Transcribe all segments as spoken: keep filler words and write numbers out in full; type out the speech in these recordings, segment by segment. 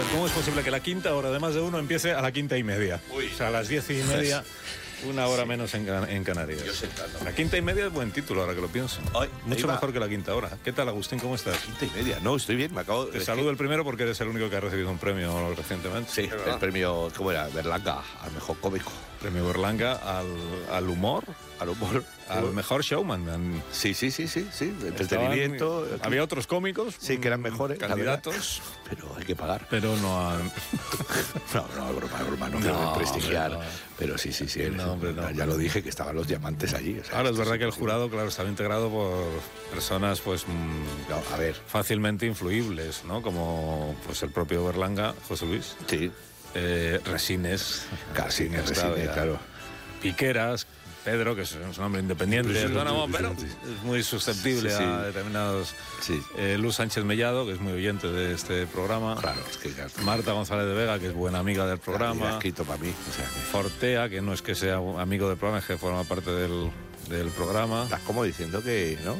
¿cómo es posible que la quinta hora de Más de Uno empiece a la quinta y media? Uy. O sea, a las diez y media, una hora sí. menos en, en Canarias. Yo sentado. La quinta y media es buen título, ahora que lo pienso. Ay, Mucho mejor que la quinta hora. ¿Qué tal, Agustín? ¿Cómo estás? Quinta y media. No, estoy bien. Me acabo de... Te saludo el primero porque eres el único que ha recibido un premio recientemente. Sí, el premio, ¿cómo era? Berlanga, al mejor cómico. Premio Berlanga al, al humor. Al humor. Al mejor showman. Sí, sí, sí, sí, sí. Entretenimiento. Estaban, había otros cómicos. Sí, que eran mejores. Candidatos. Pero hay que pagar. Pero no han... no, no, broma, broma. No, no quiero prestigiar. Hombre, no. Pero sí, sí, sí. No, hombre, no, ya lo dije, que estaban los diamantes allí. O sea, ahora es verdad que el jurado, claro, estaba integrado por personas, pues, mmm, no, a ver, fácilmente influibles, ¿no? Como, pues, el propio Berlanga, José Luis. Sí. Eh, Resines. Casi, Resines, claro. Piqueras. Pedro, que es un hombre independiente, sí, sí, no, sí, pero sí. es muy susceptible sí, sí. a determinados... Sí. Eh, Luz Sánchez Mellado, que es muy oyente de este programa. Claro, es que... Claro. Marta González de Vega, que es buena amiga del programa. Ha escrito para mí. O sea, que... Fortea, que no es que sea amigo del programa, es que forma parte del, del programa. Estás como diciendo que... ¿no?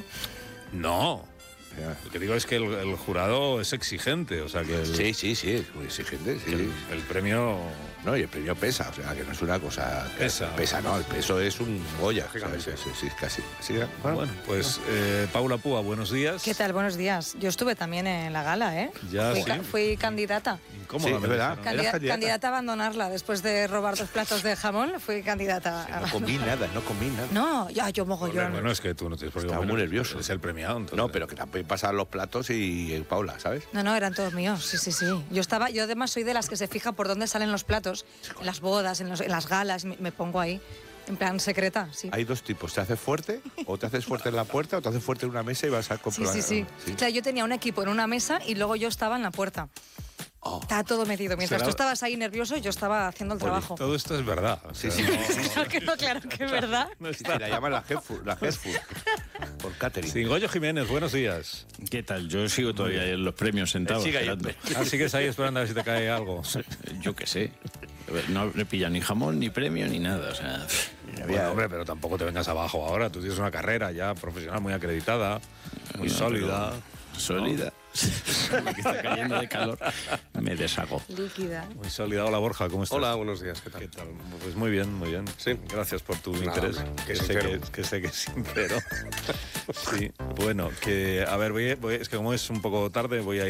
No. Lo que digo es que el, el jurado es exigente, o sea que... El, sí, sí, sí, es muy exigente, sí. El, el premio... No, y el premio pesa, o sea, que no es una cosa... Pesa. Pesa, no, el peso es un Goya. Sí, sí, sí, sí, casi. Sí, bueno, bueno, pues eh, Paula Púa, buenos días. ¿Qué tal? Buenos días. Yo estuve también en la gala, ¿eh? Ya, fui, sí. ca fui candidata. ¿Cómo sí, la verdad? Candida candidata? candidata a abandonarla después de robar dos platos de jamón. Fui candidata sí, a... No comí nada, no comí nada. No, ya, yo mogollón. Bueno, es que tú no tienes por qué Estaba comer, muy nervioso. Es el premiado, entonces. No, pero que también pasan los platos y eh, Paula, ¿sabes? No, no, eran todos míos, sí, sí, sí. Yo estaba, yo además soy de las que se fija por dónde salen los platos, en las bodas, en, los, en las galas, me, me pongo ahí. En plan secreta, sí. Hay dos tipos, ¿te haces fuerte? ¿O te haces fuerte en la puerta o te haces fuerte en una mesa y vas a comprobar? Sí, sí, sí. sí. O sea, yo tenía un equipo en una mesa y luego yo estaba en la puerta. Oh. Estaba todo metido. Mientras ¿Será? Tú estabas ahí nervioso, yo estaba haciendo el trabajo. Todo esto es verdad. O sea, sí, sí. No, no, que no, claro que es verdad. No está. Sí, la llaman la Head Food, la Head Food, por catering. Sí, Goyo Jiménez, buenos días. ¿Qué tal? Yo sigo todavía en los premios sentados. Ah, sigues ahí esperando a ver si te cae algo. Yo qué sé. No le pilla ni jamón, ni premio, ni nada. O sea... Bueno, hombre, pero tampoco te vengas abajo ahora. Tú tienes una carrera ya profesional muy acreditada, muy no, sólida. Sólida. Me está cayendo de calor. Me deshago. Líquida. Muy sólida. Hola, Borja, ¿cómo estás? Hola, buenos días. ¿Qué tal? ¿Qué tal? Pues muy bien, muy bien. Sí. Gracias por tu Nada, interés. Hombre, que, sé que, que sé que es sincero. Sí. Bueno, que a ver, voy, voy, es que como es un poco tarde, voy a